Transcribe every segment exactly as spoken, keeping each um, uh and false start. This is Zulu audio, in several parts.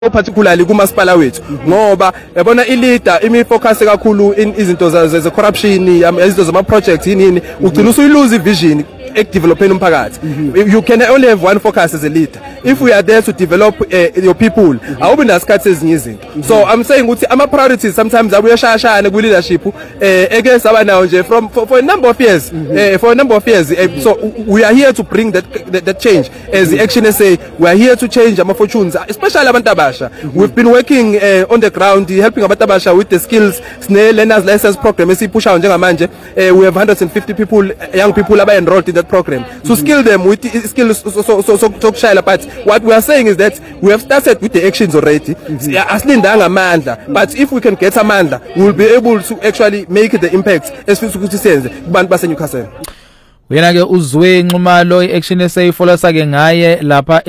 particularly kumasipala wethu ngoba yabona ileader imi focus kakhulu in izinto ze corruption izinto zama projects yini ugcina usuyilose vision ekudevelopeni umphakathi. You can only have one focus as a leader. If we are there to develop uh, your people, awubi nasikhathi ezinye izinto. So I'm saying ukuthi ama priorities sometimes abuyashashana ku leadership eh against abanawo nje from for, for a number of years uh, for a number of years uh, so we are here to bring that that, that change as the Action S A. We are here to change ama fortunes, especially abantu abasha. We've been working uh, on the ground helping abantu abasha with the skills sne learners license program esipusha njengamanje. Uh, we have one hundred fifty people, young people aba enrolled in that program to skill them with skills so so so, so to but what we are saying is that we have started with the actions already. Asilindanga amandla, but if we can get amandla, we will be able to actually make the impact esifisa ukuthi senze kubantu base Newcastle. Wena ke uzwe Nxumalo iAction S A follow sake ngaye lapha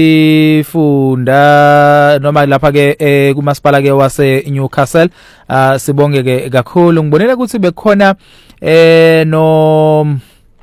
esifunda noma lapha ke kumasipala ke wase Newcastle. Ah sibonge ke kakhulu ngibonela ukuthi bekhona eh no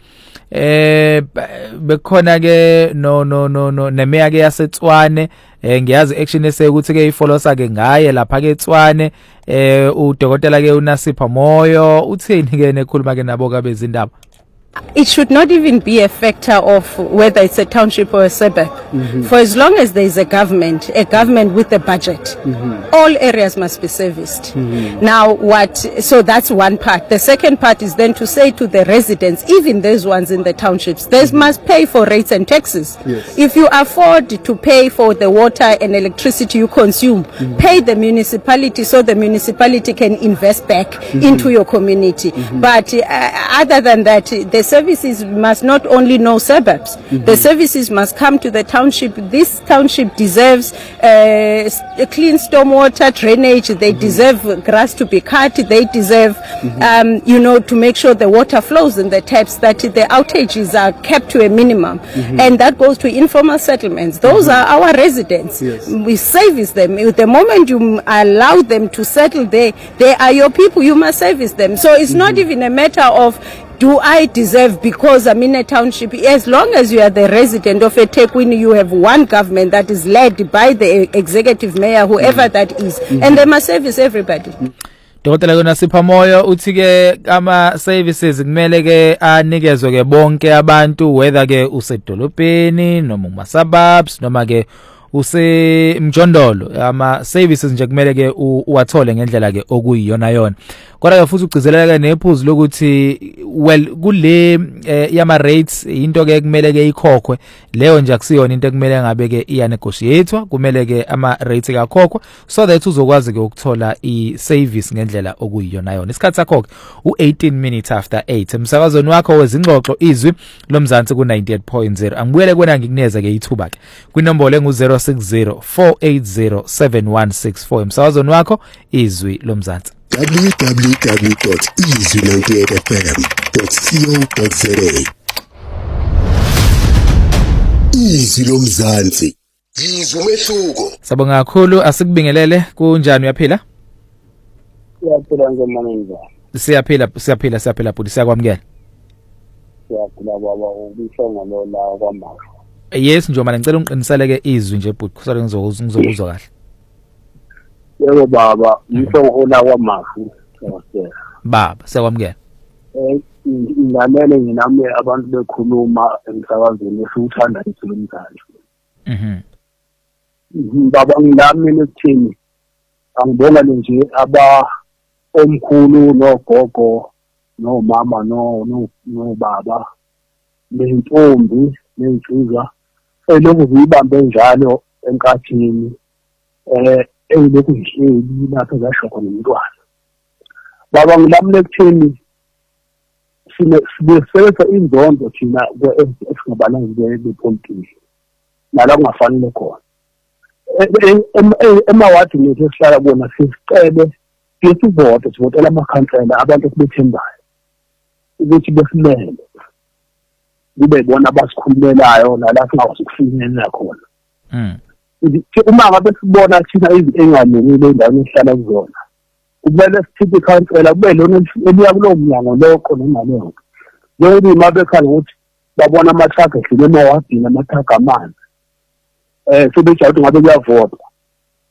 eh bekhona ke no no no no nemeya ke yaseTswane eh ngiyazi Action S A ukuthi ke ifollow sake ngaye lapha ke eTswane eh udokotela ke uNasipha Moyo uthini ke nekhuluma ke nabo kabe izindaba. It should not even be a factor of whether it's a township or a suburb. Mm-hmm. For as long as there is a government, a government with a budget, mm-hmm. all areas must be serviced. Mm-hmm. Now, what? So that's one part. The second part is then to say to the residents, even those ones in the townships, they mm-hmm. must pay for rates and taxes. Yes. If you afford to pay for the water and electricity you consume, mm-hmm. pay the municipality so the municipality can invest back mm-hmm. into your community. Mm-hmm. But uh, other than that, the services must not only know suburbs. Mm-hmm. The services must come to the township. This township deserves uh, a clean stormwater drainage. They mm-hmm. deserve grass to be cut. They deserve, mm-hmm. um, you know, to make sure the water flows in the taps, that the outages are kept to a minimum. Mm-hmm. And that goes to informal settlements. Those mm-hmm. are our residents. Yes. We service them. The moment you allow them to settle there, they are your people. You must service them. So it's mm-hmm. not even a matter of do I deserve because I'm in a township. As long as you are the resident of eThekwini, you have one government that is led by the executive mayor, whoever mm-hmm. that is, mm-hmm. and they must service everybody. Dokotela uNasipha Moyo uthi ke ama services kumele ke anikezwe ke bonke abantu, whether ke usedolobheni noma uma suburbs noma ke use mjondolo, ama services nje kumele ke uwathole ngendlela ke okuyiyona yona. Kodwa ke futhi ugcizelela ke nephuzu lokuthi well kule yama rates into ke kumele ke ikhokhwe, leyo nje akusiyona into kumele ngabe ke iya negotiatewa, kumele ke ama rates kakhokhwe so that uzokwazi ke ukuthola i service ngendlela okuyiyona yona. Isikhathi sakho ke u eighteen minutes after eight emsakazweni wakho wezingxoxo izwi lomzansi ku ninety-eight point zero. Angibuyele kwena ngikuneza ke ithuba ke kwinombolo engu zero six zero four eight zero seven one six four emsakazweni wakho izwi lomzansi w w w dot izwi ninety-eight f m dot co dot za. Izwi lomzansi, izwi umehluko. Sabonga kakhulu, asikubingelele. Kunjani uyaphila? Siyaphila ngemanenza. Siyaphila, siyaphila, siyaphila bhuti, siyakwamukela. Siyaphila baba, ubishonga lo la kwamanga. Yes njengoba ngicela ungiqinisele ke izwi nje bhuti, kusale ngizokuzwa kahle. Yebo baba, umshongo ola kwamafu. Baba, siyakwamukela. Eh ngilalele nginami abantu bekhuluma emsakazweni esiwuthanda isilumzana. Mhm. Baba ngilami lekuthini angibonga nje aba omkhulu nogogo no mama no no no baba lentombi nensizwa elokhu zibambe njalo enkathini eh elokhu ihleli lapho zasho khona umntwana. Baba ngilami lekuthini sine sibesebenza inzondo thina esingabalanga bepolitiki nala kungafanele khona emawadi nje esihlala bona sisicebe sisivote sivotela amakhansela abantu esibethembayo ukuthi besilele kube bona abasikhulumelayo nala singakwazi ukufinyelela khona. Mhm. Uma ngabe sibona thina engalungile endaweni esihlala kuzona kumele sithi ikhansela kube lona eliya kulowo mnyango lokho noma lokho. Njengoba imabe khala ukuthi babona amathraga edlule emawadini amathraga amanzi. Eh sebejawuthi ngabe kuyavotwa